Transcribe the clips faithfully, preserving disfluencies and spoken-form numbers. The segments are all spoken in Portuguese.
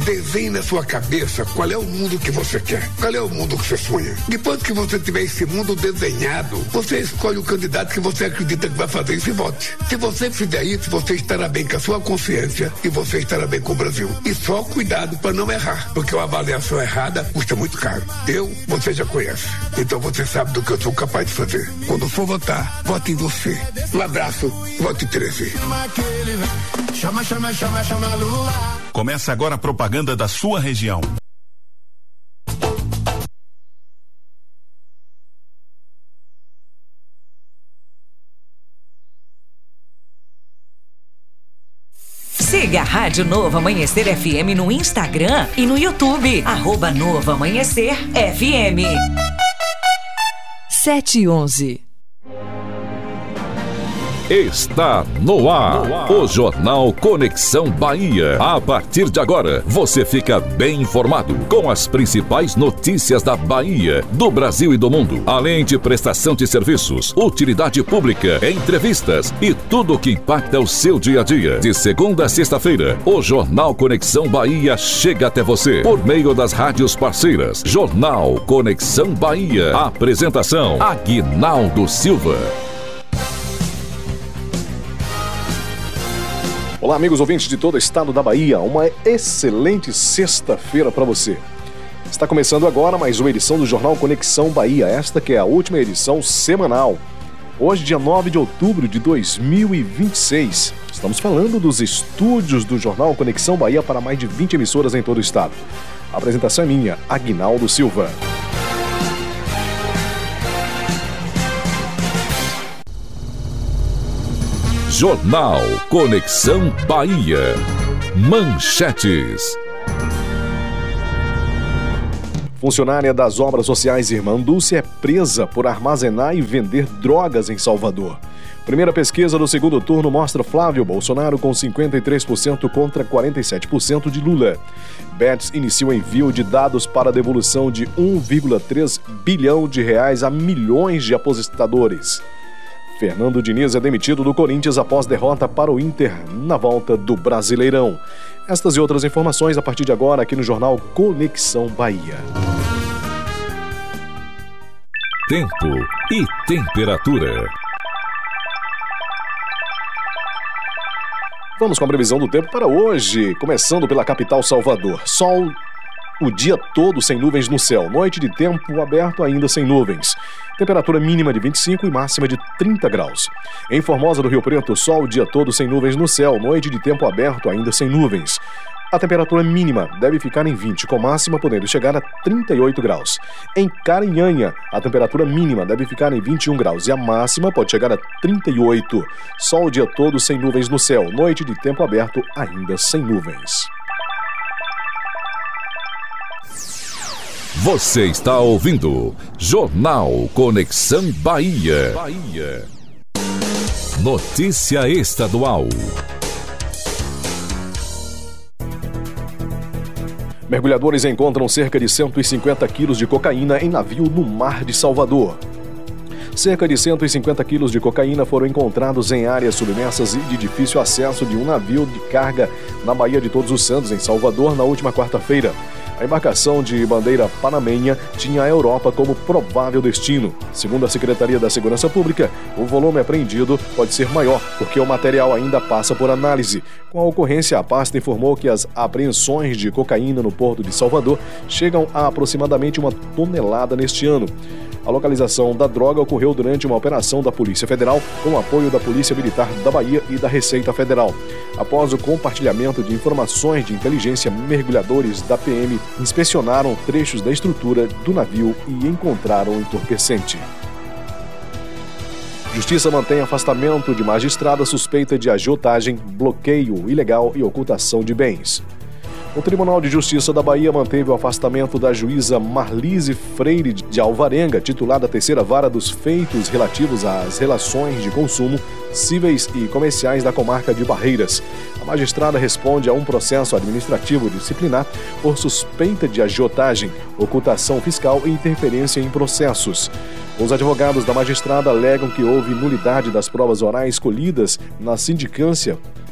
Desenhe na sua cabeça qual é o mundo que você quer, qual é o mundo que você sonha. Depois que você tiver esse mundo desenhado, você escolhe o candidato que você acredita que vai fazer isso e vote. Se você fizer isso, você estará bem com a sua consciência e você estará bem com o Brasil. E só cuidado para não errar, porque uma avaliação errada custa muito caro. Eu, você já conhece. Então você sabe do que eu sou capaz de fazer. Quando for votar, vote em você. Um abraço, vote treze. Chama, chama, chama, chama Lula. Começa agora a propaganda da sua região. Siga a Rádio Novo Amanhecer F M no Instagram e no YouTube. Arroba Novo Amanhecer F M. sete e onze. Está no ar, no ar, o Jornal Conexão Bahia. A partir de agora, você fica bem informado com as principais notícias da Bahia, do Brasil e do mundo, além de prestação de serviços, utilidade pública, entrevistas e tudo o que impacta o seu dia a dia. De segunda a sexta-feira, o Jornal Conexão Bahia chega até você por meio das rádios parceiras. Jornal Conexão Bahia. Apresentação: Aguinaldo Silva. Olá, amigos ouvintes de todo o estado da Bahia, uma excelente sexta-feira para você. Está começando agora mais uma edição do Jornal Conexão Bahia, esta que é a última edição semanal. Hoje, dia nove de outubro de dois mil e vinte e seis, estamos falando dos estúdios do Jornal Conexão Bahia para mais de vinte emissoras em todo o estado. A apresentação é minha, Aguinaldo Silva. Jornal Conexão Bahia. Manchetes. Funcionária das Obras Sociais Irmã Dulce é presa por armazenar e vender drogas em Salvador. Primeira pesquisa do segundo turno mostra Flávio Bolsonaro com cinquenta e três por cento contra quarenta e sete por cento de Lula. Bets inicia o envio de dados para a devolução de um vírgula três bilhão de reais a milhões de aposentadores. Fernando Diniz é demitido do Corinthians após derrota para o Inter na volta do Brasileirão. Estas e outras informações a partir de agora aqui no Jornal Conexão Bahia. Tempo e temperatura. Vamos com a previsão do tempo para hoje, começando pela capital Salvador. Sol o dia todo sem nuvens no céu. Noite de tempo aberto ainda sem nuvens. Temperatura mínima de vinte e cinco e máxima de trinta graus. Em Formosa do Rio Preto, sol o dia todo sem nuvens no céu. Noite de tempo aberto ainda sem nuvens. A temperatura mínima deve ficar em vinte, com máxima podendo chegar a trinta e oito graus. Em Carinhanha, a temperatura mínima deve ficar em vinte e um graus e a máxima pode chegar a trinta e oito. Sol o dia todo sem nuvens no céu. Noite de tempo aberto ainda sem nuvens. Você está ouvindo Jornal Conexão Bahia. Bahia. Notícia estadual. Mergulhadores encontram cerca de cento e cinquenta quilos de cocaína em navio no mar de Salvador. Cerca de cento e cinquenta quilos de cocaína foram encontrados em áreas submersas e de difícil acesso de um navio de carga na Baía de Todos os Santos, em Salvador, na última quarta-feira. A embarcação de bandeira panamenha tinha a Europa como provável destino. Segundo a Secretaria da Segurança Pública, o volume apreendido pode ser maior, porque o material ainda passa por análise. Com a ocorrência, a pasta informou que as apreensões de cocaína no Porto de Salvador chegam a aproximadamente uma tonelada neste ano. A localização da droga ocorreu durante uma operação da Polícia Federal com o apoio da Polícia Militar da Bahia e da Receita Federal. Após o compartilhamento de informações de inteligência, mergulhadores da P M inspecionaram trechos da estrutura do navio e encontraram o entorpecente. Justiça mantém afastamento de magistrada suspeita de agiotagem, bloqueio ilegal e ocultação de bens. O Tribunal de Justiça da Bahia manteve o afastamento da juíza Marlise Freire de Alvarenga, titular da terceira vara dos feitos relativos às relações de consumo cíveis e comerciais da comarca de Barreiras. A magistrada responde a um processo administrativo disciplinar por suspeita de agiotagem, ocultação fiscal e interferência em processos. Os advogados da magistrada alegam que houve nulidade das provas orais colhidas na sindicância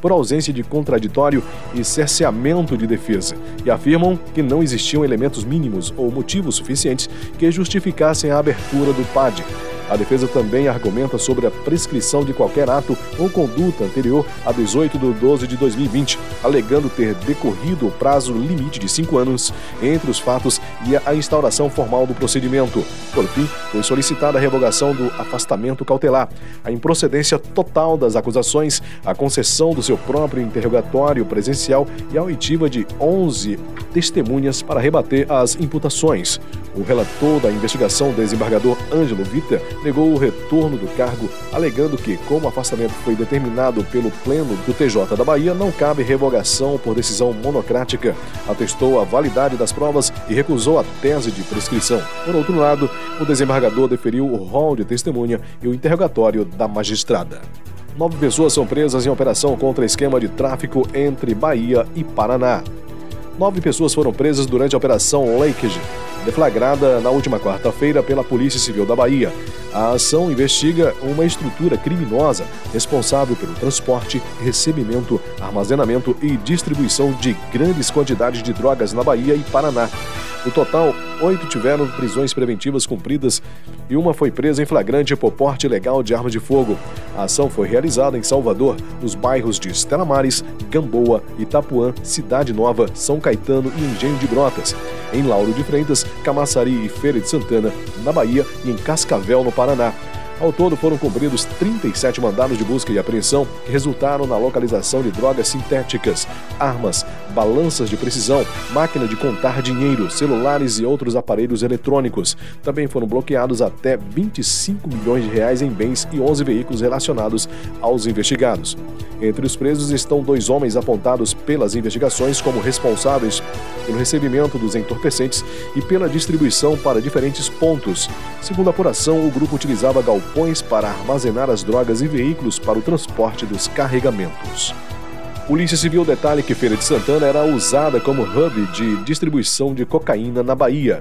por ausência de contraditório e cerceamento de defesa, e afirmam que não existiam elementos mínimos ou motivos suficientes que justificassem a abertura do P A D. A defesa também argumenta sobre a prescrição de qualquer ato ou conduta anterior a dezoito de doze de dois mil e vinte, alegando ter decorrido o prazo limite de cinco anos entre os fatos e a instauração formal do procedimento. Por fim, foi solicitada a revogação do afastamento cautelar, a improcedência total das acusações, a concessão do seu próprio interrogatório presencial e a oitiva de onze testemunhas para rebater as imputações. O relator da investigação, desembargador Ângelo Vita, negou o retorno do cargo, alegando que, como o afastamento foi determinado pelo Pleno do T J da Bahia, não cabe revogação por decisão monocrática. Atestou a validade das provas e recusou a tese de prescrição. Por outro lado, o desembargador deferiu o rol de testemunha e o interrogatório da magistrada. Nove pessoas são presas em operação contra esquema de tráfico entre Bahia e Paraná. Nove pessoas foram presas durante a Operação Leakage, deflagrada na última quarta-feira pela Polícia Civil da Bahia. A ação investiga uma estrutura criminosa responsável pelo transporte, recebimento, armazenamento e distribuição de grandes quantidades de drogas na Bahia e Paraná. No total, oito tiveram prisões preventivas cumpridas e uma foi presa em flagrante por porte ilegal de arma de fogo. A ação foi realizada em Salvador, nos bairros de Estela Maris, Gamboa, Itapuã, Cidade Nova, São Caetano e Engenho de Brotas, em Lauro de Freitas, Camaçari e Feira de Santana, na Bahia, e em Cascavel, no Paraná. Ao todo foram cumpridos trinta e sete mandados de busca e apreensão que resultaram na localização de drogas sintéticas, armas, balanças de precisão, máquina de contar dinheiro, celulares e outros aparelhos eletrônicos. Também foram bloqueados até vinte e cinco milhões de reais em bens e onze veículos relacionados aos investigados. Entre os presos estão dois homens apontados pelas investigações como responsáveis pelo recebimento dos entorpecentes e pela distribuição para diferentes pontos. Segundo a apuração, o grupo utilizava galpões para armazenar as drogas e veículos para o transporte dos carregamentos. Polícia Civil detalha que Feira de Santana era usada como hub de distribuição de cocaína na Bahia.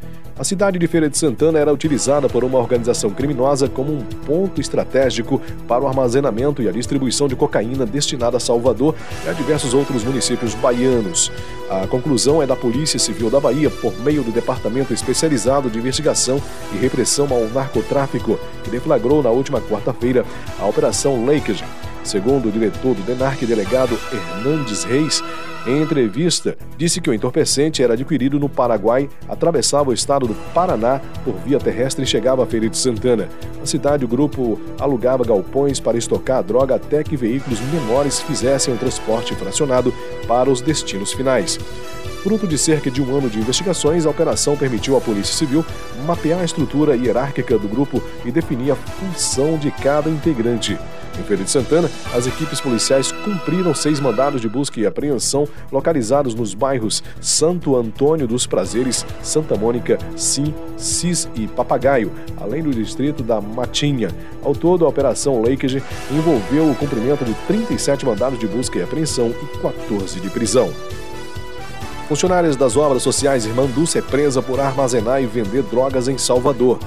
A cidade de Feira de Santana era utilizada por uma organização criminosa como um ponto estratégico para o armazenamento e a distribuição de cocaína destinada a Salvador e a diversos outros municípios baianos. A conclusão é da Polícia Civil da Bahia, por meio do Departamento Especializado de Investigação e Repressão ao Narcotráfico, que deflagrou na última quarta-feira a Operação Leakage. Segundo o diretor do DENARC, delegado Hernandes Reis, em entrevista, disse que o entorpecente era adquirido no Paraguai, atravessava o estado do Paraná por via terrestre e chegava a Feira de Santana. Na cidade, o grupo alugava galpões para estocar a droga até que veículos menores fizessem o transporte fracionado para os destinos finais. Fruto de cerca de um ano de investigações, a operação permitiu à Polícia Civil mapear a estrutura hierárquica do grupo e definir a função de cada integrante. Em Feira de Santana, as equipes policiais cumpriram seis mandados de busca e apreensão localizados nos bairros Santo Antônio dos Prazeres, Santa Mônica, Sim, Cis e Papagaio, além do distrito da Matinha. Ao todo, a Operação Leakage envolveu o cumprimento de trinta e sete mandados de busca e apreensão e quatorze de prisão. Funcionários das obras sociais Irmã Dulce é presa por armazenar e vender drogas em Salvador.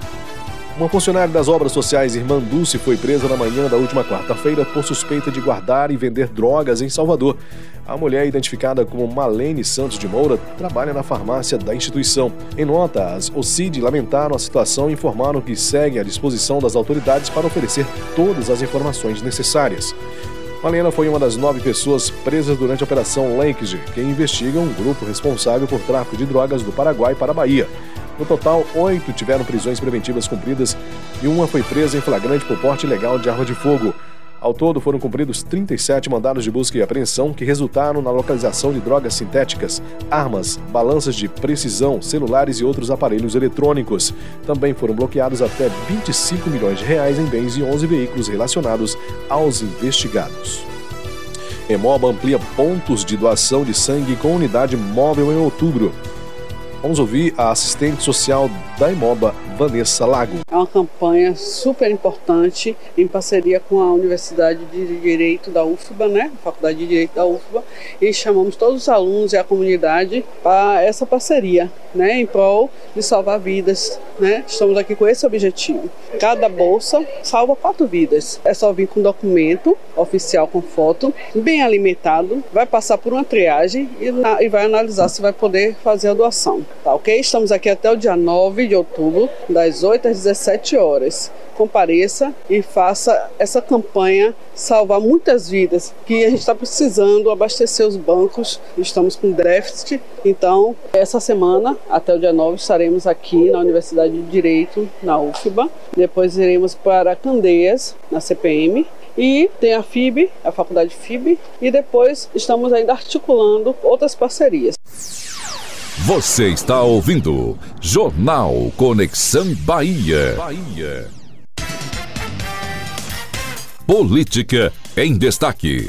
Uma funcionária das obras sociais Irmã Dulce foi presa na manhã da última quarta-feira por suspeita de guardar e vender drogas em Salvador. A mulher, identificada como Malene Santos de Moura, trabalha na farmácia da instituição. Em nota, as O C I D lamentaram a situação e informaram que seguem à disposição das autoridades para oferecer todas as informações necessárias. Malena foi uma das nove pessoas presas durante a Operação Leakage, que investiga um grupo responsável por tráfico de drogas do Paraguai para a Bahia. No total, oito tiveram prisões preventivas cumpridas e uma foi presa em flagrante por porte ilegal de arma de fogo. Ao todo, foram cumpridos trinta e sete mandados de busca e apreensão que resultaram na localização de drogas sintéticas, armas, balanças de precisão, celulares e outros aparelhos eletrônicos. Também foram bloqueados até vinte e cinco milhões de reais em bens e onze veículos relacionados aos investigados. Hemoba amplia pontos de doação de sangue com unidade móvel em outubro. Vamos ouvir a assistente social da Imoba, Vanessa Lago. É uma campanha super importante em parceria com a Universidade de Direito da U F B A, né? A Faculdade de Direito da U F B A, e chamamos todos os alunos e a comunidade para essa parceria, né? Em prol de salvar vidas, né? Estamos aqui com esse objetivo. Cada bolsa salva quatro vidas. É só vir com documento oficial com foto, bem alimentado, vai passar por uma triagem e, na, e vai analisar se vai poder fazer a doação. Tá ok? Estamos aqui até o dia nove de outubro, das oito às dezessete horas. Compareça e faça essa campanha salvar muitas vidas, que a gente está precisando abastecer os bancos, estamos com déficit. Então, essa semana, até o dia nove, estaremos aqui na Universidade de Direito, na U F B A. Depois iremos para Candeias, na C P M. E tem a F I B, a Faculdade F I B, e depois estamos ainda articulando outras parcerias. Você está ouvindo Jornal Conexão Bahia. Bahia. Política em destaque.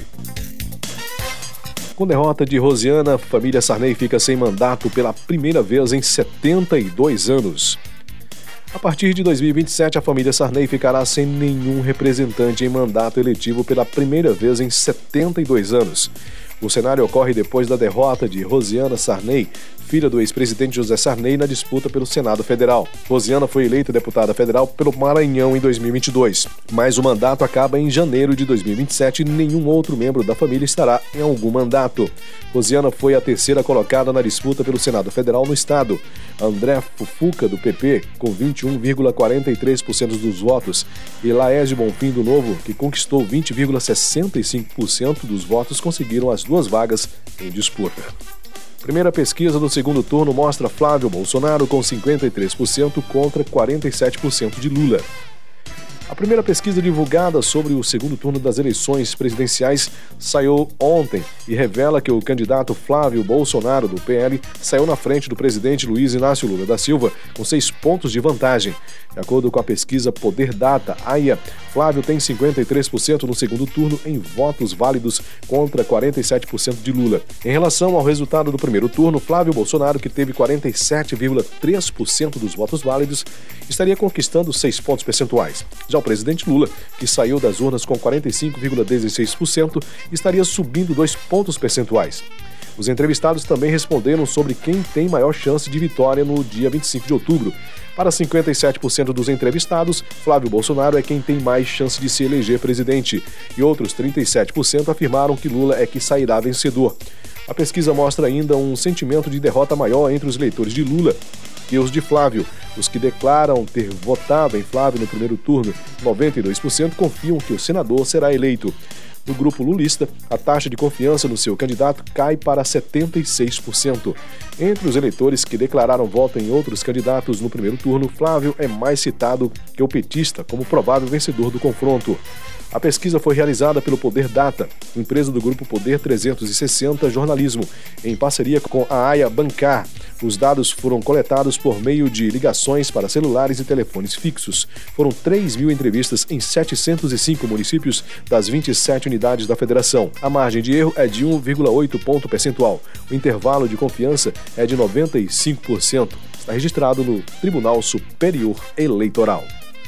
Com derrota de Rosiana, a família Sarney fica sem mandato pela primeira vez em setenta e dois anos. A partir de dois mil e vinte e sete, a família Sarney ficará sem nenhum representante em mandato eletivo pela primeira vez em setenta e dois anos. O cenário ocorre depois da derrota de Rosiana Sarney, filha do ex-presidente José Sarney, na disputa pelo Senado Federal. Rosiana foi eleita deputada federal pelo Maranhão em dois mil e vinte e dois, mas o mandato acaba em janeiro de dois mil e vinte e sete e nenhum outro membro da família estará em algum mandato. Rosiana foi a terceira colocada na disputa pelo Senado Federal no estado. André Fufuca, do P P, com vinte e um vírgula quarenta e três por cento dos votos, e Laércio Bonfim, do Novo, que conquistou vinte vírgula sessenta e cinco por cento dos votos, conseguiram as duas vagas em disputa. Primeira pesquisa do segundo turno mostra Flávio Bolsonaro com cinquenta e três por cento contra quarenta e sete por cento de Lula. A primeira pesquisa divulgada sobre o segundo turno das eleições presidenciais saiu ontem e revela que o candidato Flávio Bolsonaro, do P L, saiu na frente do presidente Luiz Inácio Lula da Silva com seis pontos de vantagem. De acordo com a pesquisa Poder Data, A I A, Flávio tem cinquenta e três por cento no segundo turno em votos válidos contra quarenta e sete por cento de Lula. Em relação ao resultado do primeiro turno, Flávio Bolsonaro, que teve quarenta e sete vírgula três por cento dos votos válidos, estaria conquistando seis pontos percentuais. Já o presidente Lula, que saiu das urnas com quarenta e cinco vírgula dezesseis por cento, estaria subindo dois pontos percentuais. Os entrevistados também responderam sobre quem tem maior chance de vitória no dia vinte e cinco de outubro. Para cinquenta e sete por cento dos entrevistados, Flávio Bolsonaro é quem tem mais chance de se eleger presidente, e outros trinta e sete por cento afirmaram que Lula é que sairá vencedor. A pesquisa mostra ainda um sentimento de derrota maior entre os eleitores de Lula que os de Flávio. Os que declaram ter votado em Flávio no primeiro turno, noventa e dois por cento confiam que o senador será eleito. No grupo lulista, a taxa de confiança no seu candidato cai para setenta e seis por cento. Entre os eleitores que declararam voto em outros candidatos no primeiro turno, Flávio é mais citado que o petista como provável vencedor do confronto. A pesquisa foi realizada pelo Poder Data, empresa do grupo Poder trezentos e sessenta Jornalismo, em parceria com a Aya Bancar. Os dados foram coletados por meio de ligações para celulares e telefones fixos. Foram três mil entrevistas em setecentos e cinco municípios das vinte e sete unidades da federação. A margem de erro é de um vírgula oito ponto percentual. O intervalo de confiança é de noventa e cinco por cento. Está registrado no Tribunal Superior Eleitoral.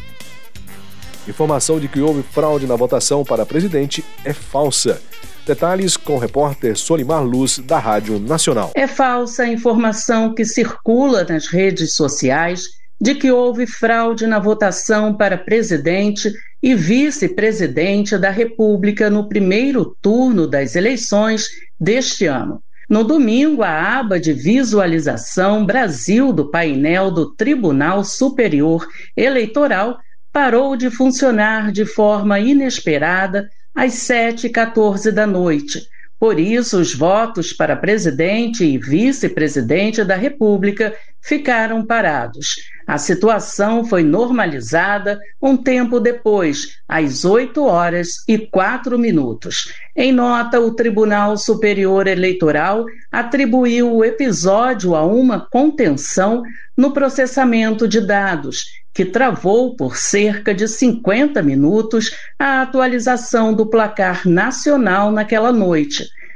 Informação de que houve fraude na votação para presidente é falsa. Detalhes com o repórter Solimar Luz, da Rádio Nacional. É falsa a informação que circula nas redes sociais de que houve fraude na votação para presidente e vice-presidente da República no primeiro turno das eleições deste ano. No domingo, a aba de visualização Brasil do painel do Tribunal Superior Eleitoral parou de funcionar de forma inesperada às sete e quatorze da noite. Por isso, os votos para presidente e vice-presidente da República ficaram parados. A situação foi normalizada um tempo depois, às oito horas e quatro minutos. Em nota, o Tribunal Superior Eleitoral atribuiu o episódio a uma contenção no processamento de dados, que travou por cerca de cinquenta minutos a atualização do placar nacional naquela noite.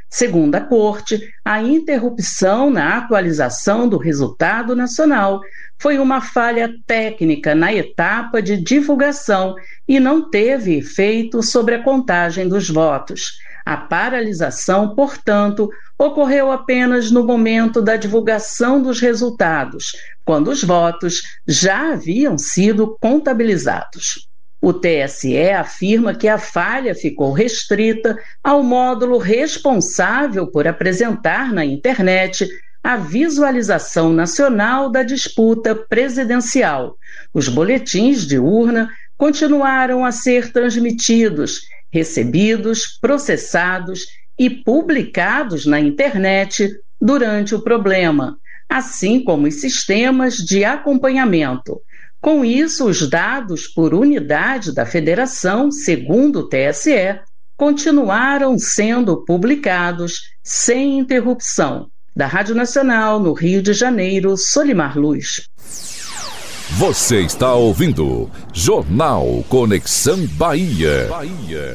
Segundo a Corte, a interrupção na atualização do resultado nacional foi uma falha técnica na etapa de divulgação e não teve efeito sobre a contagem dos votos. A paralisação, portanto, ocorreu apenas no momento da divulgação dos resultados, quando os votos já haviam sido contabilizados. O T S E afirma que a falha ficou restrita ao módulo responsável por apresentar na internet a visualização nacional da disputa presidencial. Os boletins de urna continuaram a ser transmitidos, recebidos, processados e publicados na internet durante o problema, assim como os sistemas de acompanhamento. Com isso, os dados por unidade da federação, segundo o T S E, continuaram sendo publicados sem interrupção. Da Rádio Nacional, no Rio de Janeiro, Solimar Luz. Você está ouvindo Jornal Conexão Bahia. Bahia.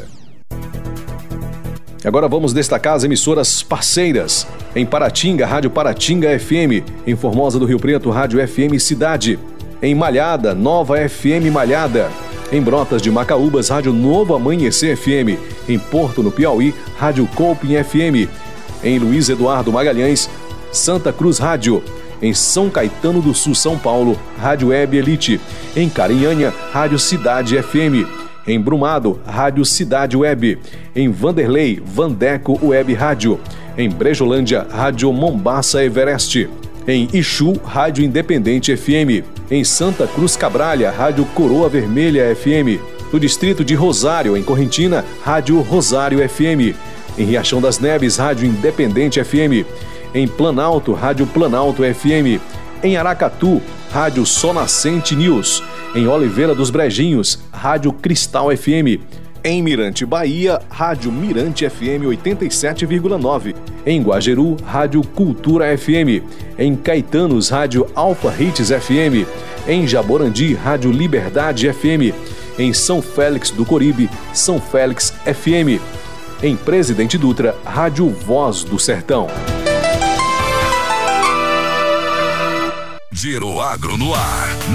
Agora vamos destacar as emissoras parceiras. Em Paratinga, Rádio Paratinga F M. Em Formosa do Rio Preto, Rádio F M Cidade. Em Malhada, Nova F M Malhada. Em Brotas de Macaúbas, Rádio Novo Amanhecer F M. Em Porto, no Piauí, Rádio Copim F M. Em Luiz Eduardo Magalhães, Santa Cruz Rádio. Em São Caetano do Sul, São Paulo, Rádio Web Elite. Em Carinhanha, Rádio Cidade F M. Em Brumado, Rádio Cidade Web. Em Vanderlei, Vandeco Web Rádio. Em Brejolândia, Rádio Mombaça Everest. Em Ixu, Rádio Independente F M. Em Santa Cruz Cabralha, Rádio Coroa Vermelha F M. No distrito de Rosário, em Correntina, Rádio Rosário F M. Em Riachão das Neves, Rádio Independente F M. Em Planalto, Rádio Planalto F M. Em Aracatu, Rádio Sol Nascente News. Em Oliveira dos Brejinhos, Rádio Cristal F M. Em Mirante, Bahia, Rádio Mirante F M oitenta e sete vírgula nove. Em Guajeru, Rádio Cultura F M. Em Caetanos, Rádio Alfa Hits F M. Em Jaborandi, Rádio Liberdade F M. Em São Félix do Coribe, São Félix F M. Em Presidente Dutra, Rádio Voz do Sertão. Giro Agro no ar.